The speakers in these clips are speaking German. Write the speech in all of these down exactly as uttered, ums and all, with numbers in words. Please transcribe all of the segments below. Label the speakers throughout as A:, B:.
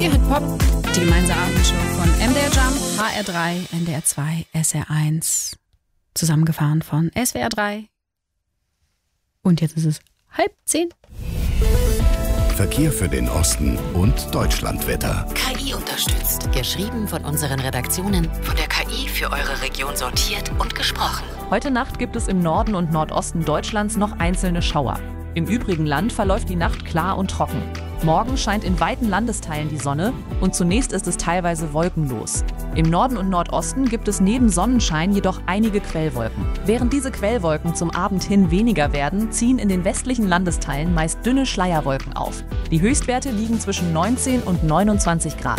A: Radio Hip Hop, die gemeinsame Abendshow von M D R Jump, H R drei, N D R zwei, S R eins. Zusammengefahren von S W R drei. Und jetzt ist es halb zehn.
B: Verkehr für den Osten und Deutschlandwetter.
C: K I unterstützt. Geschrieben von unseren Redaktionen. Von der K I für eure Region sortiert und gesprochen.
D: Heute Nacht gibt es im Norden und Nordosten Deutschlands noch einzelne Schauer. Im übrigen Land verläuft die Nacht klar und trocken. Morgen scheint in weiten Landesteilen die Sonne und zunächst ist es teilweise wolkenlos. Im Norden und Nordosten gibt es neben Sonnenschein jedoch einige Quellwolken. Während diese Quellwolken zum Abend hin weniger werden, ziehen in den westlichen Landesteilen meist dünne Schleierwolken auf. Die Höchstwerte liegen zwischen neunzehn und neunundzwanzig Grad.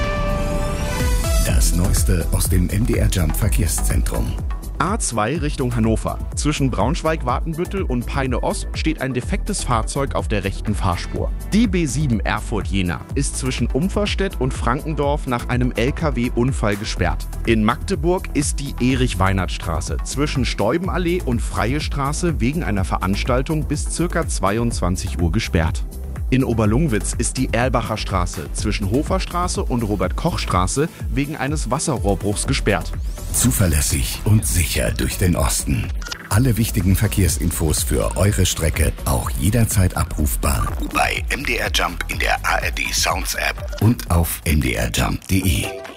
B: Das Neueste aus dem M D R Jump Verkehrszentrum.
E: A zwei Richtung Hannover. Zwischen Braunschweig-Watenbüttel und Peine-Ost steht ein defektes Fahrzeug auf der rechten Fahrspur. Die B sieben Erfurt-Jena ist zwischen Umferstedt und Frankendorf nach einem L K W-Unfall gesperrt. In Magdeburg ist die Erich-Weinert-Straße zwischen Steubenallee und Freie Straße wegen einer Veranstaltung bis ca. zweiundzwanzig Uhr gesperrt. In Oberlungwitz ist die Erlbacher Straße zwischen Hoferstraße und Robert-Koch-Straße wegen eines Wasserrohrbruchs gesperrt.
B: Zuverlässig und sicher durch den Osten. Alle wichtigen Verkehrsinfos für eure Strecke auch jederzeit abrufbar bei M D R Jump in der A R D Sounds App und auf m d r jump punkt d e.